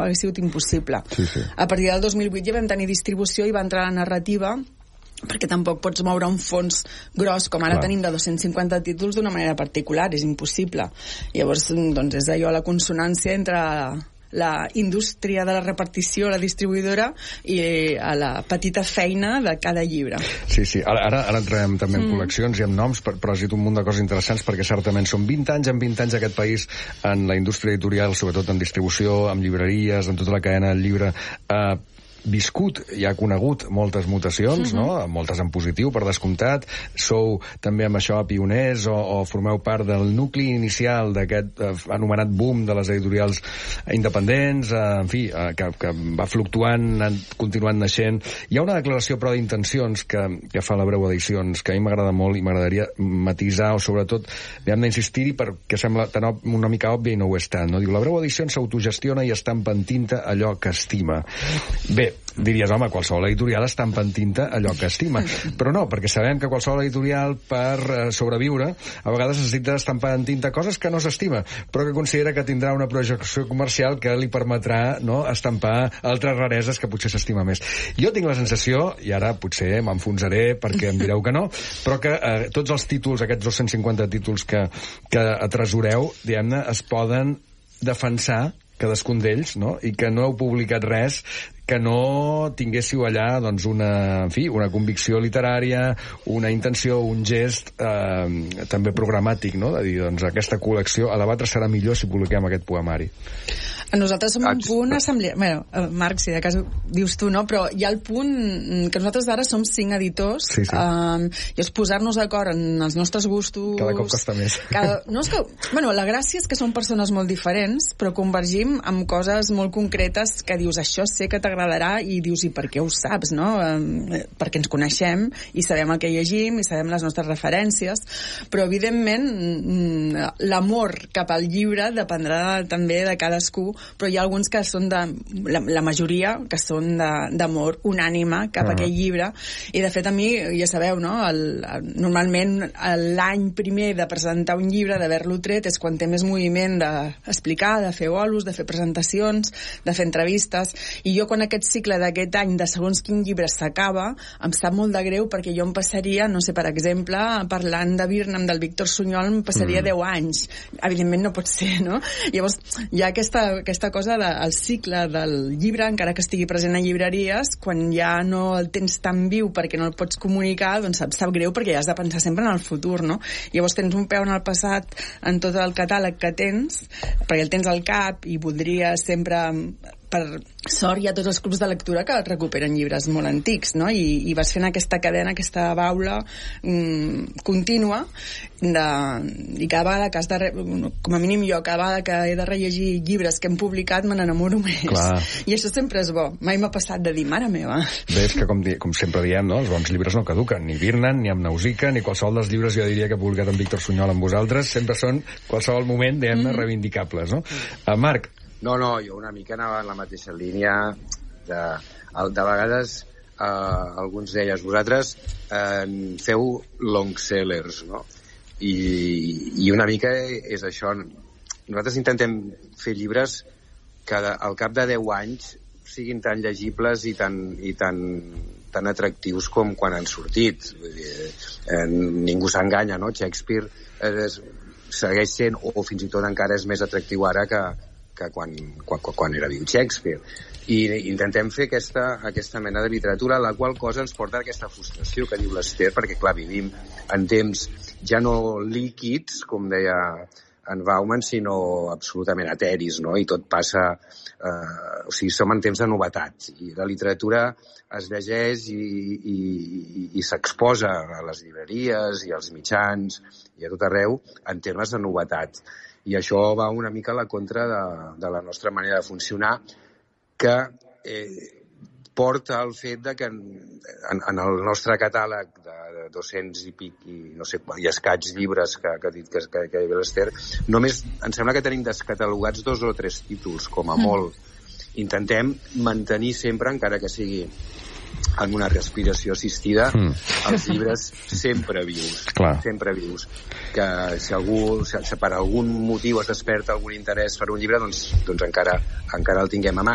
hagués sigut impossible. A partir del 2008 ja vam tenir distribució i va entrar la narrativa, perquè tampoc pots moure un fons gros com ara tenim de 250 títols d'una manera particular, és impossible. Llavors, doncs, és allò la consonància entre la indústria de la repartició, la distribuïdora, i a la petita feina de cada llibre. Sí. Ara entrarem també en col·leccions i en noms, però has dit un munt de coses interessants, perquè certament són 20 anys aquest país en la indústria editorial, sobretot en distribució, en llibreries, en tota la cadena del llibre, viscut i ha conegut moltes mutacions, no? Moltes en positiu, per descomptat. Sou també amb això pioners o formeu part del nucli inicial d'aquest anomenat boom de les editorials independents, en fi, que va fluctuant, continuant naixent. Hi ha una declaració, però, d'intencions que fa la Breu Edicions, que a mi m'agrada molt i m'agradaria matisar, o sobretot hem d'insistir-hi perquè sembla una mica òbvia i no ho és tant, no? Diu, la Breu Edicions s'autogestiona i estampa en tinta allò que estima. Bé, diries, home, qualsevol editorial estampa en tinta allò que estima, però no, perquè sabem que qualsevol editorial per sobreviure a vegades necessita estampar en tinta coses que no s'estima, però que considera que tindrà una projecció comercial que li permetrà, no, estampar altres rareses que potser s'estima més. Jo tinc la sensació, i ara potser m'enfonsaré perquè em direu que no, però que tots els títols, aquests 250 títols que atresoreu, diguem-ne, es poden defensar cadascun d'ells, no? I que no heu publicat res que no tinguéssiu allà, doncs, una convicció literària, una intenció, un gest també programàtic, no? De dir, doncs, aquesta col·lecció a la Batre serà millor si publiquem aquest poemari. Nosaltres som un punt assemblea... Bueno, Marc, si de cas dius tu, no? Però hi ha el punt que nosaltres ara som 5 editors i és posar-nos d'acord en els nostres gustos... Cada cop costa més. No, és que... Bueno, la gràcia és que som persones molt diferents, però convergim amb coses molt concretes que dius, això sé que t'agradarà, i dius, i per què ho saps, no? Perquè ens coneixem i sabem el que llegim i sabem les nostres referències, però evidentment l'amor cap al llibre dependrà també de cadascú, però hi ha alguns que són la majoria que són d'amor unànime cap a aquell llibre, i de fet a mi, ja sabeu, no? Normalment l'any primer de presentar un llibre, d'haver-lo tret, és quan té més moviment d'explicar, de fer bolos, de fer presentacions, de fer entrevistes, i jo quan aquest cicle d'aquest any de segons quin llibre s'acaba, em sap molt de greu, perquè jo em passaria, no sé, per exemple, parlant de Birnam, del Víctor Sunyol, em passaria 10 anys. Evidentment no pot ser, no? Llavors hi ha aquesta cosa del cicle del llibre, encara que estigui present a llibreries, quan ja no el tens tan viu perquè no el pots comunicar, doncs em sap greu, perquè ja has de pensar sempre en el futur, no? Llavors tens un peu en el passat en tot el catàleg que tens, perquè el tens al cap i voldries sempre... Per sort hi ha tots els clubs de lectura que recuperen llibres molt antics, no? I vas fent aquesta cadena, aquesta baula contínua i cada vegada que has de... Com a mínim jo, cada vegada que he de rellegir llibres que hem publicat me n'enamoro més. Clar. I això sempre és bo. Mai m'ha passat de dir, mare meva. Bé, és que com sempre diem, no? Els bons llibres no caduquen, ni Birnam, ni amb Nausicaa, ni qualsevol dels llibres, jo diria, que ha publicat en Víctor Sunyol amb vosaltres, sempre són qualsevol moment, diguem-ne, reivindicables, no? Marc. No, jo una mica anava en la mateixa línia de vegades alguns deies, vosaltres feu long sellers, no? I una mica és això. Nosaltres intentem fer llibres que al cap de 10 anys siguin tan llegibles i tan atractius com quan han sortit. Ningú s'enganya, no? Shakespeare segueix sent, o fins i tot encara és més atractiu ara que quan era viu Shakespeare. I intentem fer aquesta mena de literatura, la qual cosa ens porta a aquesta frustració que diu l'Ester, perquè clar, vivim en temps ja no líquids, com deia en Bauman, sinó absolutament eteris, no? I tot passa... o sigui, som en temps de novetats, i la literatura es llegeix i s'exposa a les llibreries i als mitjans i a tot arreu en termes de novetats. I això va una mica a la contra de la nostra manera de funcionar, que porta al fet de que en el nostre catàleg de 200 i pic i escaig llibres que ha dit que hi ha l'Ester, només em sembla que tenim descatalogats 2 o 3 títols, com a molt. Intentem mantenir sempre, encara que sigui amb una respiració assistida, els llibres sempre vius. Clar. Sempre vius. Que si per algun motiu es desperta algun interès per un llibre, doncs encara el tinguem a mà.